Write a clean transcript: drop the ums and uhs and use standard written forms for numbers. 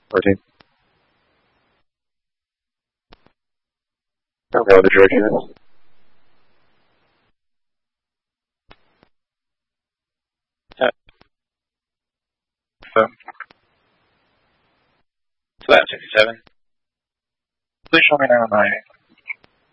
14. Okay, with the direct units. So that's 67. Please show me now on my